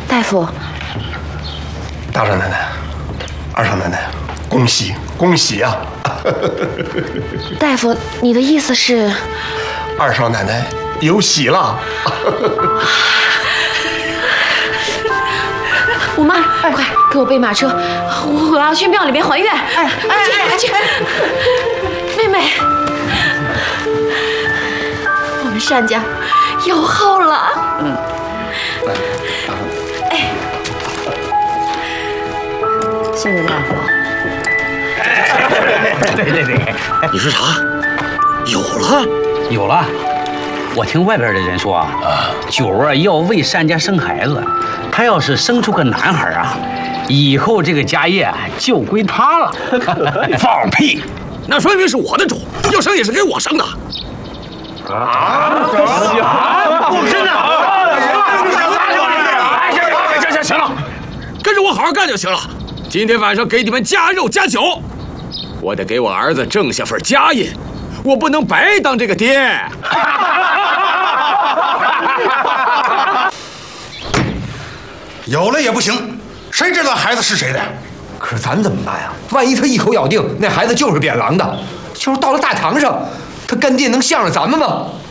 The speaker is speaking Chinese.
大夫， 大少奶奶，二少奶奶，恭喜恭喜啊！ 大夫，你的意思是？ 二少奶奶有喜了。 五妈，快给我备马车，我要去庙里面还愿。快去！妹妹，我们单家有后了。 谢谢大夫。 对， 你说啥？有了？ 有了。我听外边的人说九儿要为单家生孩子，他要是生出个男孩啊，以后这个家业就归他了。 放屁！那说明是我的主，要生也是给我生的。 不是的。 行了，跟着我好好干就行了。今天晚上给你们加肉加酒，我得给我儿子挣下份家业，我不能白当这个爹。 有了也不行，谁知道孩子是谁的呀？ 可是咱怎么办呀？万一他一口咬定那孩子就是扁狼的，就是到了大堂上，他干爹能向着咱们吗？